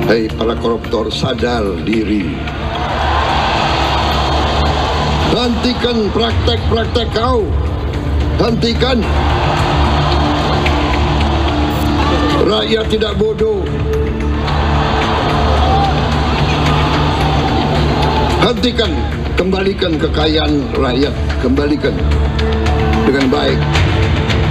Hei para koruptor, sadar diri. Hentikan praktek-praktek kau. Hentikan. Rakyat tidak bodoh. Hentikan, kembalikan kekayaan rakyat, kembalikan dengan baik.